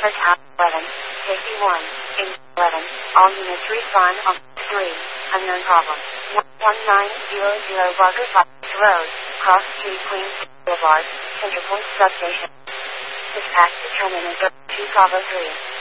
Tower 11, safety 1, in 11, all units respond on 3, unknown problem. 1900 Barker Road, Cross Street, Queens Boulevard, Central Point Substation. Dispatch determinant 2 Bravo 3.